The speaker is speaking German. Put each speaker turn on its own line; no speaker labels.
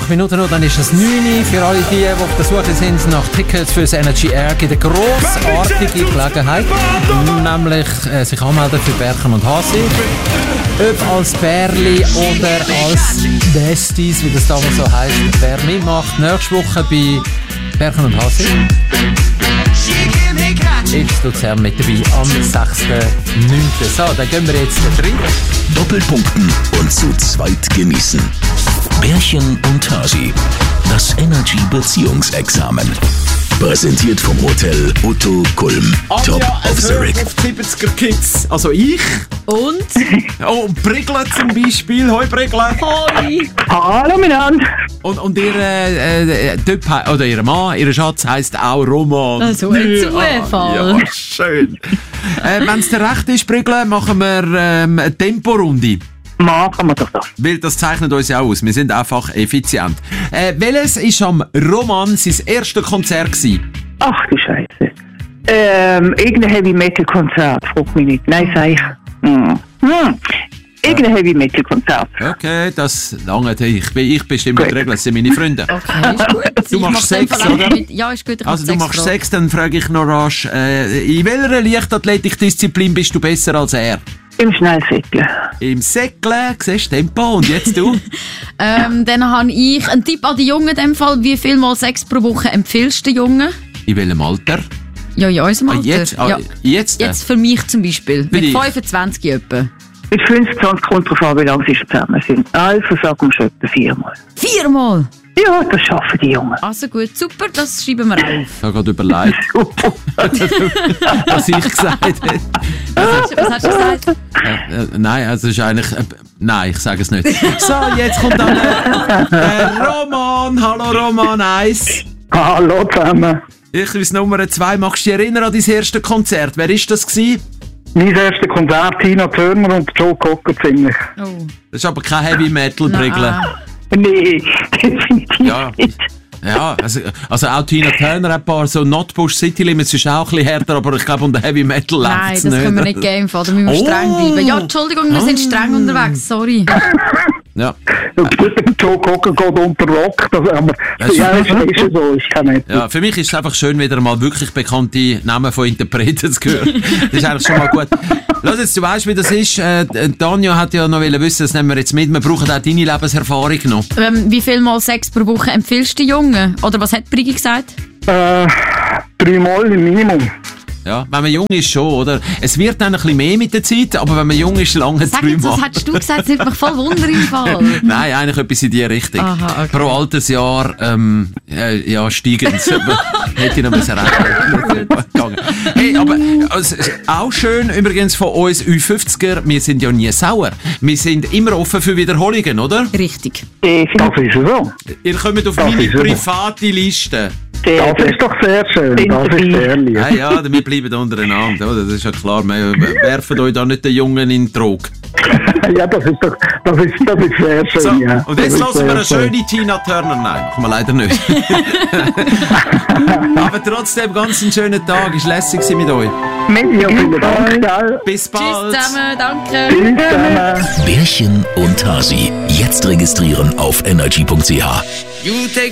8 Minuten noch, dann ist es 9 Uhr. Für alle die auf der Suche sind nach Tickets für das Energy Air, gibt eine grossartige Gelegenheit, nämlich sich anmelden für Berchen und Hasi. Ob als Bärli oder als Besties, wie das damals so heisst. Wer mitmacht, nächste Woche bei Berchen und Hasi. Ist Luzern mit dabei am 6.9. So, dann gehen wir jetzt rein.
Doppelpunkten und zu zweit genießen. Bärchen und Hasi. Das Energy Beziehungsexamen. Präsentiert vom Hotel Otto Kulm. Top of the Rig.
70er Kids. Also ich.
Und?
Oh, Brigle zum Beispiel. Hoi Brigle.
Hoi.
Hallo miteinander.
Und ihr Typ, oder ihr Mann, ihr Schatz heisst auch Roman.
Also ein Zufall.
Ja, schön. Wenn es dir recht ist, Brigle, machen wir eine Temporunde.
Machen wir doch das.
Weil das zeichnet uns ja aus. Wir sind einfach effizient. Welches war am Roman sein erstes Konzert gewesen?
Ach du Scheiße. Irgendein Heavy-Metal-Konzert, frag mich nicht. Nein, sag ich. Irgendein Heavy-Metal-Konzert.
Okay, das lange. Ich bestimme die Regeln, das sind meine Freunde.
Okay, ist gut.
Du machst Sex, oder?
Ja, ist gut.
Also du machst Sex, dann frage ich noch rasch, in welcher Leichtathletikdisziplin bist du besser als er?
Im Schnellsäckeln.
Im Säckeln, siehst du, Tempo. Und jetzt du?
Dann habe ich einen Tipp an die Jungen in dem Fall. Wie viel Mal Sex pro Woche empfiehlst du den Jungen?
In welchem Alter?
Ja, in unserem Alter.
Jetzt?
Jetzt für mich zum Beispiel.
Für
mit
dich?
25 etwa.
Mit 25 kommt drauf an, wie lange sie schon zusammen sind. Also sagen wir schon etwa 4-mal.
4-mal?
Ja, das schaffen die Jungen.
Also gut, super, das schreiben wir auf.
Ich habe gerade überlegt, was ich gesagt habe.
Was hast du gesagt?
Nein, also ist eigentlich... nein, ich sage es nicht. So, jetzt kommt dann Roman. Hallo Roman 1.
Hallo zusammen.
Ich weiß Nummer 2. Magst du dich erinnern an dein erstes Konzert? Wer war das gewesen?
Mein erstes Konzert, Tina Turner und Joe Cocker ziemlich.
Oh.
Das ist aber kein Heavy Metal, Brigle.
Nee, definitiv nicht.
Ja, also auch Tina Turner hat ein paar so Notbush City Limits ist auch ein bisschen härter, aber ich glaube unter Heavy Metal läuft
Nein,
es
das
nicht.
können wir nicht geben, da müssen wir streng bleiben. Ja, Entschuldigung, wir sind streng unterwegs, sorry.
Ja.
Joe Cocker geht unter Rock, das haben wir. Ja, ist so, ich kann nicht.
Ja, für mich ist es einfach schön, wieder mal wirklich bekannte Namen von Interpreten zu hören. Das ist eigentlich schon mal gut. Lass jetzt, du weißt, wie das ist. Tanja hat ja noch wissen, das nehmen wir jetzt mit. Wir brauchen auch deine Lebenserfahrung noch.
Wie viel Mal Sex pro Woche empfiehlst du den Jungen? Oder was hat Brigi gesagt?
3-mal im Minimum.
Ja, wenn man jung ist schon, oder? Es wird dann ein bisschen mehr mit der Zeit, aber wenn man jung ist, lange
Sag jetzt, was hättest du gesagt? Das nimmt mich voll Wunder im Fall.
Nein, eigentlich etwas in die Richtung.
Aha, okay.
Pro Altersjahr, ja, steigend. Hätte ich noch müssen rechnen. Hey, aber also, auch schön übrigens von uns Ü50er, wir sind ja nie sauer. Wir sind immer offen für Wiederholungen, oder?
Richtig.
Das ist so.
Ihr kommt auf meine private Liste.
Das ist doch sehr schön, das ist ehrlich.
Ja, wir bleiben untereinander, oder? Das ist ja klar, wir werfen euch da nicht den Jungen in den Trog.
Ja, das ist sehr schön,
So,
ja.
und jetzt lassen wir eine schöne Tina Turner. Nein, machen wir leider nicht. Aber trotzdem, ganz einen schönen Tag. Es war lässig mit euch.
Ja, vielen Dank.
Bis bald.
Tschüss zusammen, danke.
Tschüss zusammen.
Bärchen und Hasi. Jetzt registrieren auf energy.ch.
You take